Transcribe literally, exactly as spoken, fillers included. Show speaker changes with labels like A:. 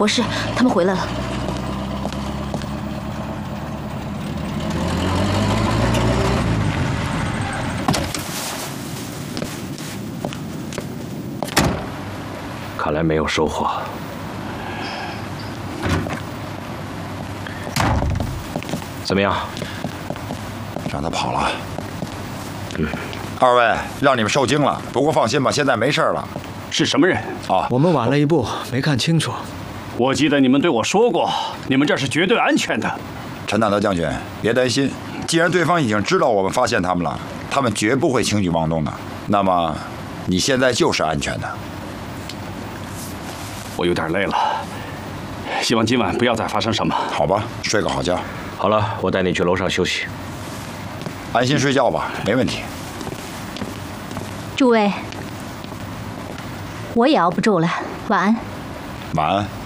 A: 博士，他们回来了。
B: 看来没有收获。怎么样？
C: 让他跑了。嗯。二位，让你们受惊了。不过放心吧，现在没事了。
D: 是什么人？
C: 啊，
E: 我们晚了一步，没看清楚。
D: 我记得你们对我说过，你们这是绝对安全的。
C: 陈大德将军，别担心，既然对方已经知道我们发现他们了，他们绝不会轻举妄动的。那么，你现在就是安全的。
D: 我有点累了，希望今晚不要再发生什么。
C: 好吧，睡个好觉。
B: 好了，我带你去楼上休息。
C: 安心睡觉吧，没问题。
A: 诸位，我也熬不住了，晚安。
C: 晚安。